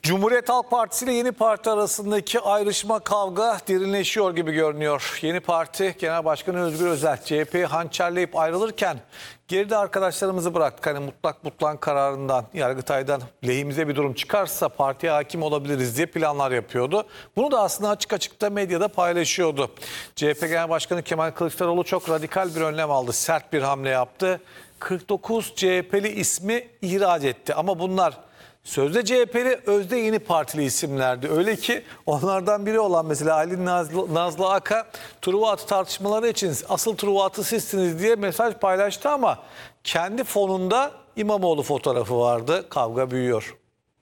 Cumhuriyet Halk Partisi ile Yeni Parti arasındaki ayrışma, kavga derinleşiyor gibi görünüyor. Yeni Parti Genel Başkanı Özgür Özel CHP'yi hançerleyip ayrılırken geride arkadaşlarımızı bıraktık. Hani mutlak butlan kararından, Yargıtay'dan lehimize bir durum çıkarsa partiye hakim olabiliriz diye planlar yapıyordu. Bunu da aslında açık açık da medyada paylaşıyordu. CHP Genel Başkanı Kemal Kılıçdaroğlu çok radikal bir önlem aldı. Sert bir hamle yaptı. 49 CHP'li ismi ihraç etti ama bunlar sözde CHP'li, özde Yeni Partili isimlerdi. Öyle ki onlardan biri olan mesela Ali Nazlı Aka Truva Atı tartışmaları için asıl Truva Atı sizsiniz diye mesaj paylaştı ama kendi fonunda İmamoğlu fotoğrafı vardı. Kavga büyüyor.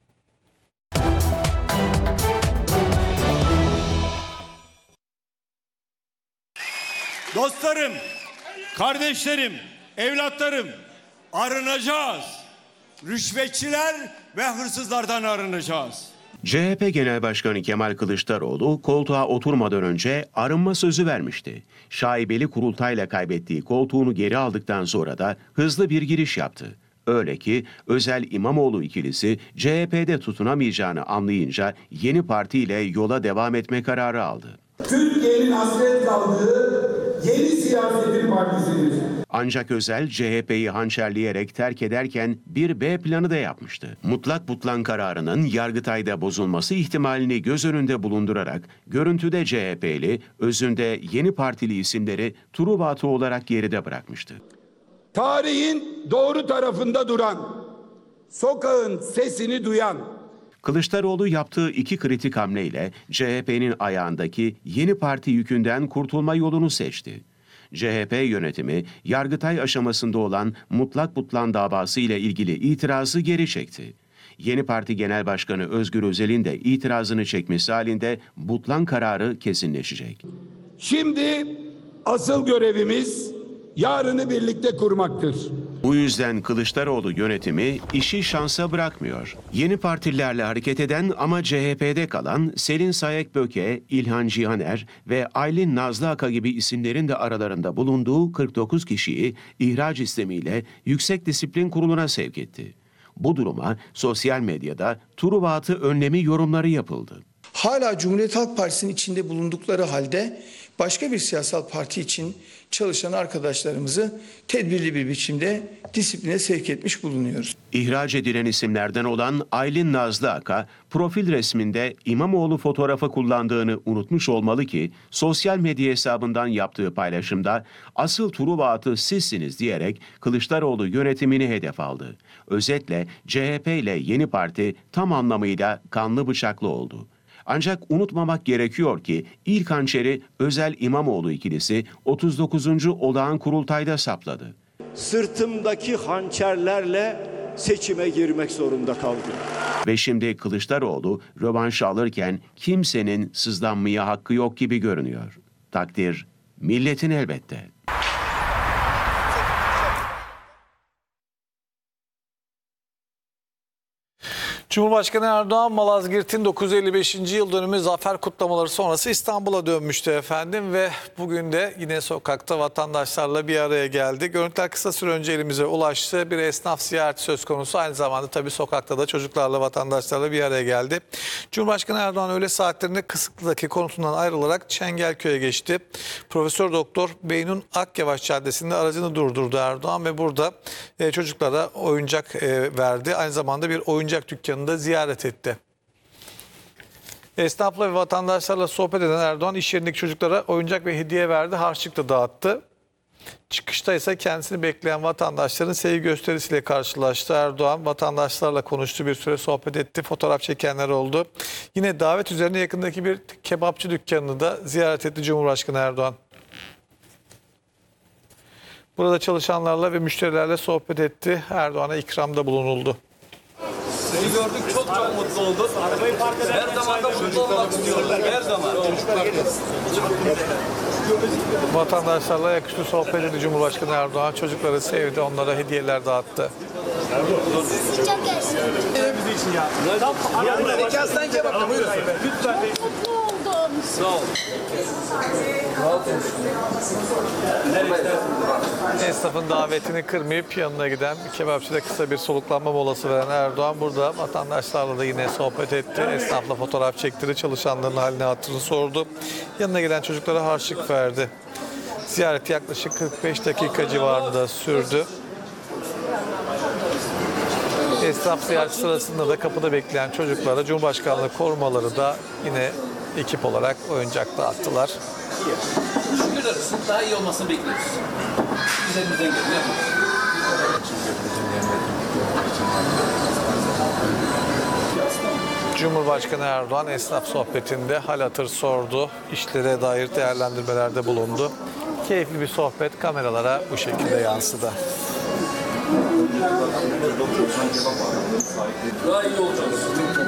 Dostlarım, kardeşlerim, evlatlarım, arınacağız. Rüşvetçiler ve hırsızlardan arınacağız. CHP Genel Başkanı Kemal Kılıçdaroğlu koltuğa oturmadan önce arınma sözü vermişti. Şaibeli kurultayla kaybettiği koltuğunu geri aldıktan sonra da hızlı bir giriş yaptı. Öyle ki Özel İmamoğlu ikilisi CHP'de tutunamayacağını anlayınca Yeni Parti ile yola devam etme kararı aldı. Türkiye'nin hasret kaldığı yeni siyasetin partisidir. Ancak Özel CHP'yi hançerleyerek terk ederken bir B planı da yapmıştı. Mutlak butlan kararının Yargıtay'da bozulması ihtimalini göz önünde bulundurarak görüntüde CHP'li, özünde Yeni Partili isimleri Truva Atı olarak geride bırakmıştı. Tarihin doğru tarafında duran, sokağın sesini duyan, Kılıçdaroğlu yaptığı iki kritik hamleyle CHP'nin ayağındaki Yeni Parti yükünden kurtulma yolunu seçti. CHP yönetimi Yargıtay aşamasında olan mutlak butlan davası ile ilgili itirazı geri çekti. Yeni Parti Genel Başkanı Özgür Özel'in de itirazını çekmesi halinde butlan kararı kesinleşecek. şimdi asıl görevimiz yarını birlikte kurmaktır. Bu yüzden Kılıçdaroğlu yönetimi işi şansa bırakmıyor. Yeni partilerle hareket eden ama CHP'de kalan Selin Sayek-Böke, İlhan Cihaner ve Aylin Nazlı Aka gibi isimlerin de aralarında bulunduğu 49 kişiyi ihraç istemiyle Yüksek Disiplin Kurulu'na sevk etti. Bu duruma sosyal medyada Truva Atı önlemi yorumları yapıldı. Hala Cumhuriyet Halk Partisi'nin içinde bulundukları halde başka bir siyasal parti için çalışan arkadaşlarımızı tedbirli bir biçimde disipline sevk etmiş bulunuyoruz. İhraç edilen isimlerden olan Aylin Nazlı Aka, profil resminde İmamoğlu fotoğrafı kullandığını unutmuş olmalı ki, sosyal medya hesabından yaptığı paylaşımda asıl Truva Atı sizsiniz diyerek Kılıçdaroğlu yönetimini hedef aldı. Özetle CHP ile Yeni Parti tam anlamıyla kanlı bıçaklı oldu. Ancak unutmamak gerekiyor ki ilk hançeri Özel İmamoğlu ikilisi 39. olağan kurultayda sapladı. Sırtımdaki hançerlerle seçime girmek zorunda kaldım. Ve şimdi Kılıçdaroğlu rövanş alırken kimsenin sızlanmaya hakkı yok gibi görünüyor. Takdir milletin elbette. Cumhurbaşkanı Erdoğan Malazgirt'in 955. yıl dönümü zafer kutlamaları sonrası İstanbul'a dönmüştü efendim ve bugün de yine sokakta vatandaşlarla bir araya geldi. Görüntüler kısa süre önce elimize ulaştı. Bir esnaf ziyareti söz konusu. Aynı zamanda tabii sokakta da çocuklarla, vatandaşlarla bir araya geldi. Cumhurbaşkanı Erdoğan öğle saatlerinde Kısıklı'daki konutundan ayrılarak Çengelköy'e geçti. Profesör Doktor Beynun Akyavaş Caddesi'nde aracını durdurdu Erdoğan ve burada çocuklara oyuncak verdi. Aynı zamanda bir oyuncak dükkanı da ziyaret etti. Esnafla ve vatandaşlarla sohbet eden Erdoğan iş yerindeki çocuklara oyuncak ve hediye verdi, harçlık da dağıttı. Çıkışta ise kendisini bekleyen vatandaşların sevgi gösterisiyle karşılaştı. Erdoğan vatandaşlarla konuştu, bir süre sohbet etti, fotoğraf çekenler oldu. Yine davet üzerine yakındaki bir kebapçı dükkanını da ziyaret etti Cumhurbaşkanı Erdoğan. Burada çalışanlarla ve müşterilerle sohbet etti. Erdoğan'a ikramda bulunuldu. Seni gördük, çok mutlu olduk. Her zaman da mutlu olmak istiyorlar. Her zaman. Vatandaşlarla yakışıklı sohbet etti Cumhurbaşkanı Erdoğan. Çocukları sevdi, onlara hediyeler dağıttı. Sıcak gelsin. Bizi için ya. Hastaneye bakalım. Buyurun. Lütfen. Mutlu oldum. Sağ ol. Esnafın davetini kırmayıp yanına giden kebapçıda kısa bir soluklanma molası veren Erdoğan burada vatandaşlarla da yine sohbet etti. Esnafla fotoğraf çektirdi, çalışanların halini hatırını sordu. Yanına gelen çocuklara harçlık verdi. Ziyaret yaklaşık 45 dakika civarında sürdü. Esnaf ziyareti sırasında da kapıda bekleyen çocuklara Cumhurbaşkanlığı korumaları da yine ekip olarak oyuncak dağıttılar. Şükür ederiz. Daha iyi olmasını bekliyoruz. Biz elimizden geleni yapıyoruz. Cumhurbaşkanı Erdoğan esnaf sohbetinde hal hatır sordu. İşlere dair değerlendirmelerde bulundu. Keyifli bir sohbet kameralara bu şekilde yansıdı. Daha iyi olacağız.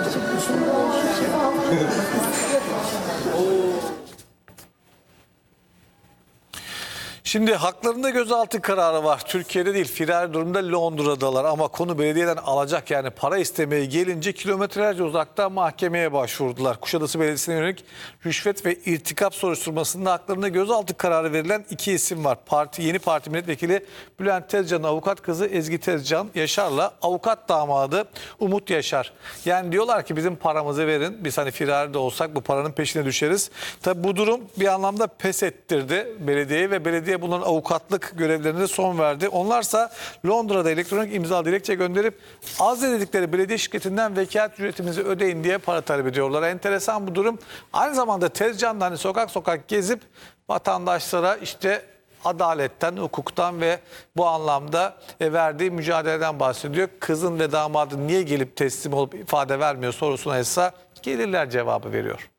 Şimdi haklarında gözaltı kararı var. Türkiye'de değil, firar durumda Londra'dalar ama konu belediyeden alacak yani para istemeye gelince kilometrelerce uzakta mahkemeye başvurdular. Kuşadası Belediyesi'ne yönelik rüşvet ve irtikap soruşturmasında haklarında gözaltı kararı verilen iki isim var. Yeni Parti Milletvekili Bülent Tezcan'ın avukat kızı Ezgi Tezcan Yaşar'la avukat damadı Umut Yaşar. Yani diyorlar ki bizim paramızı verin, biz hani firari de olsak bu paranın peşine düşeriz. Tabi bu durum bir anlamda pes ettirdi belediyeyi ve belediye bunların avukatlık görevlerine son verdi. Onlarsa Londra'da elektronik imza dilekçe gönderip azledikleri belediye şirketinden vekalet ücretimizi ödeyin diye para talep ediyorlar. Enteresan bu durum. Aynı zamanda Tezcan da hani sokak sokak gezip vatandaşlara işte adaletten, hukuktan ve bu anlamda verdiği mücadeleden bahsediyor. Kızın ve damadın niye gelip teslim olup ifade vermiyor sorusuna ise gelirler cevabı veriyor.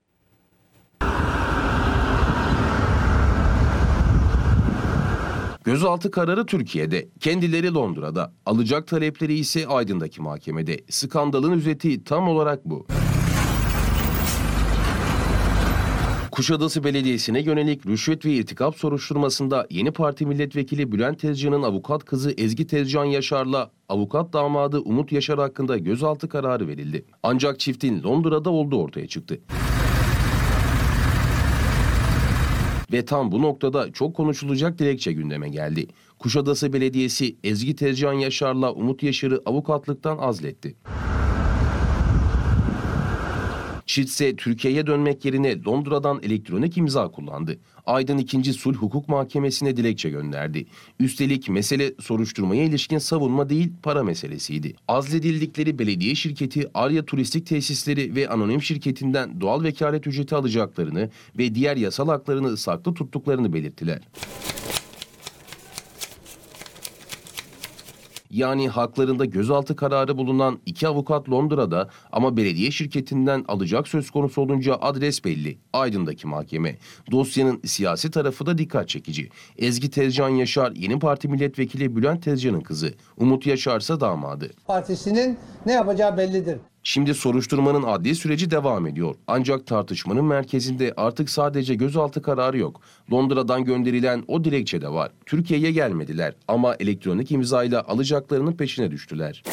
Gözaltı kararı Türkiye'de, kendileri Londra'da, alacak talepleri ise Aydın'daki mahkemede. Skandalın özeti tam olarak bu. Kuşadası Belediyesi'ne yönelik rüşvet ve irtikap soruşturmasında Yeni Parti Milletvekili Bülent Tezcan'ın avukat kızı Ezgi Tezcan Yaşar'la avukat damadı Umut Yaşar hakkında gözaltı kararı verildi. Ancak çiftin Londra'da olduğu ortaya çıktı. Ve tam bu noktada çok konuşulacak dilekçe gündeme geldi. Kuşadası Belediyesi Ezgi Tezcan Yaşar'la Umut Yaşar'ı avukatlıktan azletti. Çiftse Türkiye'ye dönmek yerine Londra'dan elektronik imza kullandı. Aydın 2. Sulh Hukuk Mahkemesi'ne dilekçe gönderdi. Üstelik mesele soruşturmaya ilişkin savunma değil, para meselesiydi. Azledildikleri belediye şirketi Arya Turistik Tesisleri ve anonim şirketinden doğal vekalet ücreti alacaklarını ve diğer yasal haklarını saklı tuttuklarını belirttiler. Yani haklarında gözaltı kararı bulunan iki avukat Londra'da ama belediye şirketinden alacak söz konusu olunca adres belli. Aydın'daki mahkeme. Dosyanın siyasi tarafı da dikkat çekici. Ezgi Tezcan Yaşar Yeni Parti Milletvekili Bülent Tezcan'ın kızı. Umut Yaşar ise damadı. Partisinin ne yapacağı bellidir. Şimdi soruşturmanın adli süreci devam ediyor. Ancak tartışmanın merkezinde artık sadece gözaltı kararı yok. Londra'dan gönderilen o dilekçe de var. Türkiye'ye gelmediler ama elektronik imzayla alacaklarının peşine düştüler.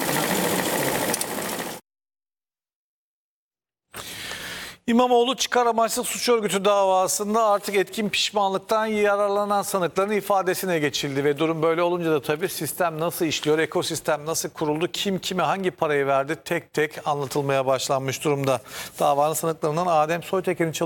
İmamoğlu çıkar amaçlı suç örgütü davasında artık etkin pişmanlıktan yararlanan sanıkların ifadesine geçildi ve durum böyle olunca da tabii sistem nasıl işliyor, ekosistem nasıl kuruldu, kim kime hangi parayı verdi tek tek anlatılmaya başlanmış durumda. Davanın sanıklarından Adem Soytekin'in